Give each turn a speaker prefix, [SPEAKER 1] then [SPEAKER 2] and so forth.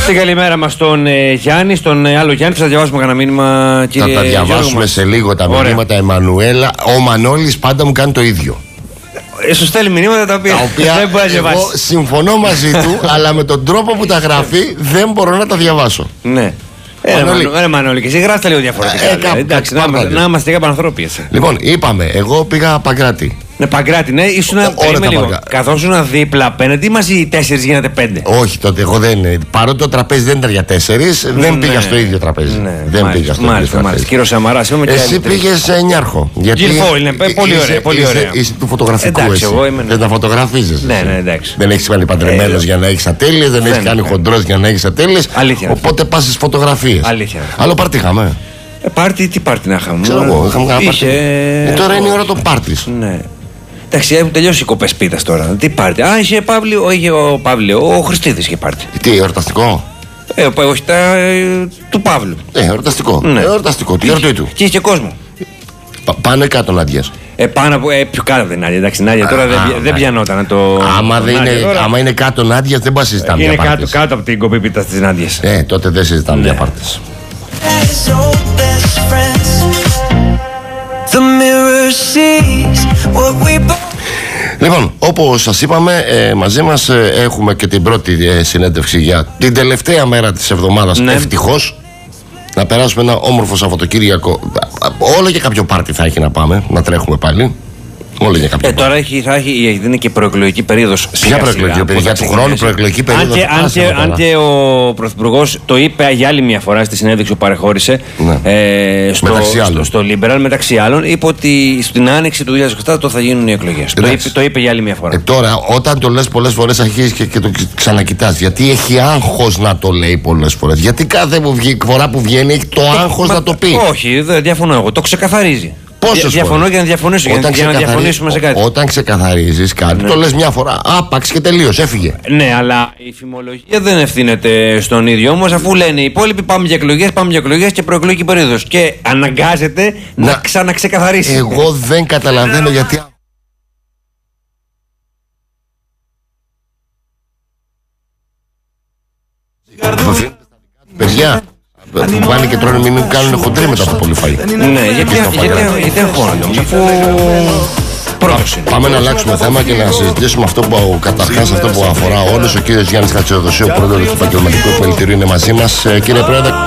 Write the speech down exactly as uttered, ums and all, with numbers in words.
[SPEAKER 1] Στην καλημέρα μας στον ε, Γιάννη, στον ε, άλλο Γιάννη. Θα διαβάσουμε κανένα μήνυμα, κύριε.
[SPEAKER 2] Θα τα διαβάσουμε σε λίγο τα Ωραία. μηνύματα, Εμμανουέλα. Ο Μανώλης πάντα μου κάνει το ίδιο.
[SPEAKER 1] Ε, σου στέλνει μηνύματα τα οποία,
[SPEAKER 2] τα οποία
[SPEAKER 1] δεν μπορεί να διαβάσει.
[SPEAKER 2] Εγώ συμφωνώ μαζί του, αλλά με τον τρόπο που τα γράφει δεν μπορώ να τα διαβάσω.
[SPEAKER 1] Ναι. Ρε Μανώλη, και εσύ γράφτε λίγο διαφορετικά. Ε, δηλαδή. Εντάξει, να, να, να είμαστε και πανανθρώποι.
[SPEAKER 2] Λοιπόν, είπαμε, εγώ πήγα Παγκράτη.
[SPEAKER 1] Ναι, Παγκράτη, ναι, ήσουν λίγο. Καθόσουν δίπλα απέναντι μας ή τέσσερις γίνατε πέντε?
[SPEAKER 2] Όχι, τότε εγώ δεν. Παρότι το τραπέζι δεν ήταν για τέσσερις, ναι, δεν πήγα ναι. στο ίδιο τραπέζι. Ναι, δεν
[SPEAKER 1] μάλιστα,
[SPEAKER 2] πήγα στο
[SPEAKER 1] μάλιστα,
[SPEAKER 2] ίδιο τραπέζι.
[SPEAKER 1] Κύριο Σαμαρά, είμαι
[SPEAKER 2] εσύ πήγε σε Νιάρχο.
[SPEAKER 1] Γυρφό, είναι πολύ ωραία.
[SPEAKER 2] Είσαι,
[SPEAKER 1] πολύ ωραία.
[SPEAKER 2] Είσαι, είσαι του φωτογραφικού.
[SPEAKER 1] Εντάξει, εγώ είμαι, ναι.
[SPEAKER 2] Δεν τα φωτογραφίζεις.
[SPEAKER 1] Ναι, ναι, εντάξει.
[SPEAKER 2] Δεν έχει κάνει παντρεμένο για να έχει ατέλειες, δεν έχει κάνει χοντρό για να έχει ατέλειες. Οπότε πα στι φωτογραφίες. Άλλο πάρτι είχαμε.
[SPEAKER 1] Πάρτι, τι πάρτι να είχαμε?
[SPEAKER 2] Ξέρω εγώ, είχαμε κάνει πάρτι. Τώρα είναι η ώρα των πάρτι.
[SPEAKER 1] Ναι. Εντάξει, έχουν τελειώσει οι κοπές πίτας τώρα. Τι πάρτι? Α, είχε Παύλη, όχι ο Παύλη, ο Χριστίδης είχε πάρτι.
[SPEAKER 2] Τι, εορταστικό?
[SPEAKER 1] Ε, όχι, τα, ε, του Παύλου.
[SPEAKER 2] Ε, εορταστικό.
[SPEAKER 1] Ναι.
[SPEAKER 2] Εορταστικό, τι εορτή του.
[SPEAKER 1] Και είχε και κόσμο.
[SPEAKER 2] Πα, πάνω κάτω Νάντιας.
[SPEAKER 1] Ε, πάνω από, ε, πιο κάτω δεν Νάντια. Εντάξει, Νάντια τώρα α, δεν, α, δεν πιανόταν το.
[SPEAKER 2] Άμα, δεν είναι, τώρα... άμα είναι κάτω Νάντιας δεν πάει να συζητάμε για πάρτες.
[SPEAKER 1] Είναι κάτω, κάτω από την κοπή πίτας της Νάντιας.
[SPEAKER 2] Ε, τότε δεν συζητάμε για πάρτες. Λοιπόν, όπως σας είπαμε, ε, μαζί μας ε, έχουμε και την πρώτη ε, συνέντευξη για την τελευταία μέρα της εβδομάδας, ναι. Ευτυχώς. Να περάσουμε ένα όμορφο Σαββατοκύριακο. Όλο και κάποιο πάρτι θα έχει να πάμε, να τρέχουμε πάλι. Όλο και κάποιο
[SPEAKER 1] ε, τώρα έχει, θα έχει, είναι και προεκλογική περίοδος.
[SPEAKER 2] Ποια προεκλογική περίοδος? Για του χρόνου προεκλογική περίοδος.
[SPEAKER 1] Αν και, αν και, αν και ο Πρωθυπουργός το είπε για άλλη μια φορά στη συνέντευξη που παρεχώρησε, ναι. ε, στο, στο, στο Liberal, μεταξύ άλλων, είπε ότι στην άνοιξη του δύο χιλιάδες είκοσι επτά θα γίνουν οι εκλογές. Το είπε, το είπε για άλλη μια φορά.
[SPEAKER 2] Ε, τώρα, όταν το λες πολλές φορές, αρχίζεις και, και το ξανακοιτάς. Γιατί έχει άγχος να το λέει πολλές φορές. Γιατί κάθε φορά που βγαίνει έχει το άγχος να το πει.
[SPEAKER 1] Όχι, δεν διαφωνώ εγώ. Το ξεκαθαρίζει.
[SPEAKER 2] Πόσες
[SPEAKER 1] Διαφωνώ για να διαφωνήσω,
[SPEAKER 2] όταν
[SPEAKER 1] για να διαφωνήσουμε σε κάτι.
[SPEAKER 2] Όταν ξεκαθαρίζεις κάτι, ναι. το λες μια φορά. Άπαξ και τελείως, έφυγε.
[SPEAKER 1] Ναι, αλλά η φημολογία δεν ευθύνεται στον ίδιο. Όμως, αφού λένε οι υπόλοιποι πάμε για εκλογές, πάμε για εκλογές και προεκλογική περίοδος. Και αναγκάζεται να, να ξαναξεκαθαρίσει.
[SPEAKER 2] Εγώ δεν καταλαβαίνω γιατί. Παιδιά. Που πάνε και τρώνε, μην κάνουν χοντρή μετά από πολύ φαΐ.
[SPEAKER 1] Ναι, γιατί αγχώνονται.
[SPEAKER 2] Πάμε να αλλάξουμε θέμα και να συζητήσουμε αυτό που καταρχάς αυτό που αφορά όλους. Ο κύριος Γιάννης Χατζηδοσίου, ο πρόεδρος του Επαγγελματικού Επιμελητηρίου, είναι μαζί μας. Κύριε Πρόεδρε,